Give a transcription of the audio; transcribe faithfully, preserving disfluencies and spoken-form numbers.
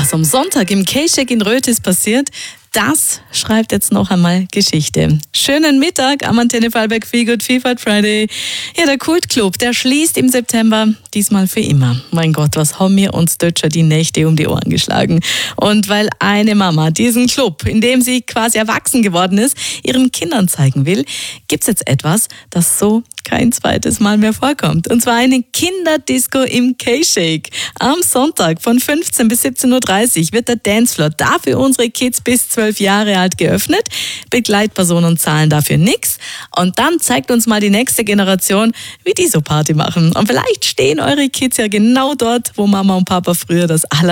Was am Sonntag im K-Shack in Rötis passiert, das schreibt jetzt noch einmal Geschichte. Schönen Mittag am Antenne Vorarlberg Feel Good Vielfalt Friday. Ja, der Kultclub, der schließt im September, diesmal für immer. Mein Gott, was haben wir uns dort schon die Nächte um die Ohren geschlagen. Und weil eine Mama diesen Club, in dem sie quasi erwachsen geworden ist, ihren Kindern zeigen will, gibt's jetzt etwas, das so kein zweites Mal mehr vorkommt. Und zwar eine Kinderdisco im K-Shake. Am Sonntag von fünfzehn bis siebzehn Uhr dreißig wird der Dancefloor dafür unsere Kids bis zwölf Jahre alt geöffnet. Begleitpersonen zahlen dafür nichts. Und dann zeigt uns mal die nächste Generation, wie die so Party machen. Und vielleicht stehen eure Kids ja genau dort, wo Mama und Papa früher das aller